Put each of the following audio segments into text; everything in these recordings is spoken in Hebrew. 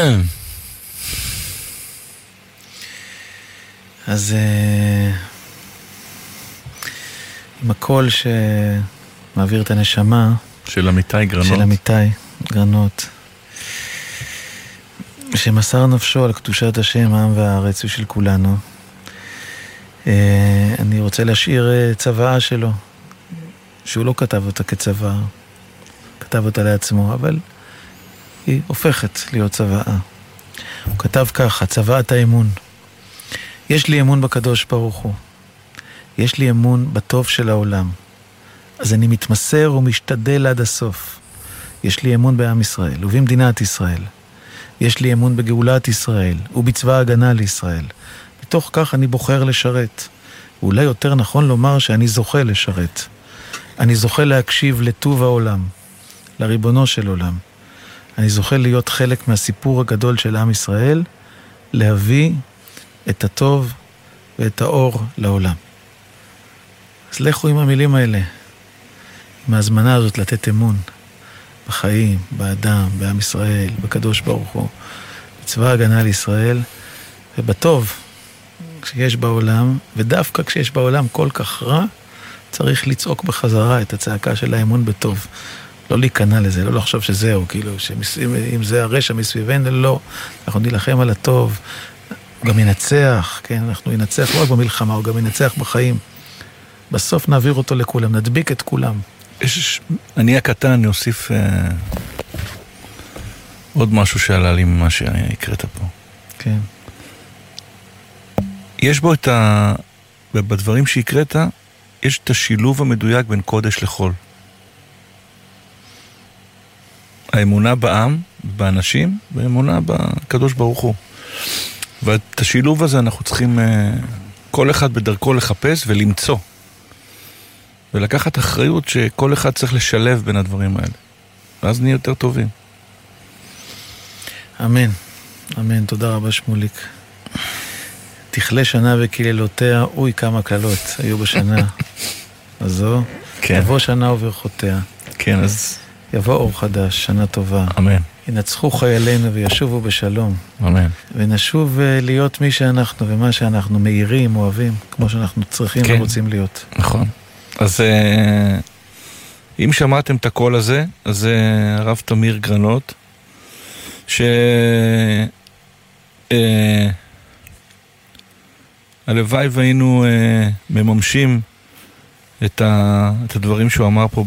אז עם הקול שמעביר את הנשמה של אמיתי גרנות, של אמיתי גרנות, שמסר נפשו על קדושת השם, העם והארץ ושל כולנו, אני רוצה להשאיר צוואה שלו, שהוא לא כתב אותה כצוואה, כתב אותה לעצמו, אבל היא הופכת להיות צוואה. הוא כתב ככה: צוואת האמון. יש לי אמון בקדוש ברוך הוא, יש לי אמון בטוב של העולם, אז אני מתמסר ומשתדל עד הסוף. יש לי אמון בעם ישראל ובמדינת ישראל, יש לי אמון בגאולת ישראל ובצבא ההגנה לישראל. מתוך כך אני בוחר לשרת, ואולי יותר נכון לומר שאני זוכה לשרת. אני זוכה להקשיב לטוב העולם, לריבונו של עולם. אני זוכה להיות חלק מהסיפור הגדול של עם ישראל, להביא את הטוב ואת האור לעולם. אז לכו עם המילים האלה, עם ההזמנה הזאת לתת אמון בחיים, באדם, בעם ישראל, בקדוש ברוך הוא, בצבא ההגנה לישראל, ובטוב שיש בעולם, ודווקא כשיש בעולם כל כך רע, צריך לצעוק בחזרה את הצעקה של האמון בטוב. לא להיכנע לזה, לא לחשוב שזהו, כאילו, אם זה הרשע מסביבנו, לא. אנחנו נלחם על הטוב, הוא גם ינצח, כן? אנחנו ינצח לא רק במלחמה, הוא גם ינצח בחיים. בסוף נעביר אותו לכולם, נדביק את כולם. אני הקטן, אני אוסיף עוד משהו שעלה לי ממה שהקראת פה. כן. יש בו בדברים שהקראת, יש את השילוב המדויק בין קודש לחול. האמונה בעם, באנשים, והאמונה בקדוש ברוך הוא. ואת השילוב הזה אנחנו צריכים כל אחד בדרכו לחפש ולמצוא. ולקחת אחריות שכל אחד צריך לשלב בין הדברים האלה. ואז נהיה יותר טובים. אמן. אמן. תודה רבה שמוליק. תכלה שנה וקללותיה, אוי כמה קללות היו בשנה הזו. כן. תבוא שנה וברכותיה. כן, אז יבוא אור חדש, שנה טובה. אמן. ינצחו חיילינו וישובו בשלום. אמן. ונשוב להיות מי שאנחנו ומה שאנחנו מאירים, אוהבים, כמו שאנחנו צריכים כן. ורוצים להיות. נכון. אז אם שמעתם את הקול הזה, אז זה הרב תמיר גרנות, הלוואי והיינו מממשים את הדברים שהוא אמר פה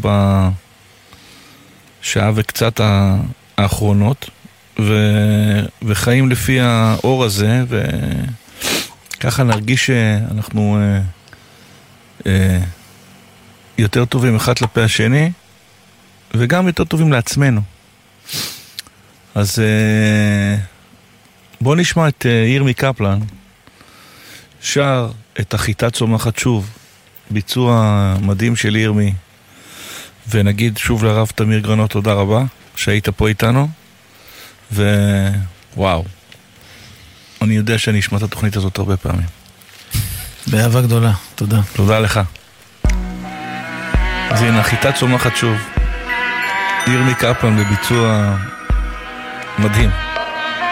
בשעה וקצת האחרונות, וחיים לפי האור הזה, וככה נרגיש שאנחנו יותר טובים אחד כלפי השני, וגם יותר טובים לעצמנו. אז בוא נשמע את ירמי קפלן שר את החיטה צומחת שוב, ביצוע מדהים של ירמי, ונגיד שוב לרב תמיר גרנות תודה רבה שהיית פה איתנו, ווואו, אני יודע שאני אשמע את התוכנית הזאת הרבה פעמים. באהבה גדולה, תודה. תודה לך. אז הנה, החיטה צומחת שוב, ירמי קפלן בביצוע מדהים.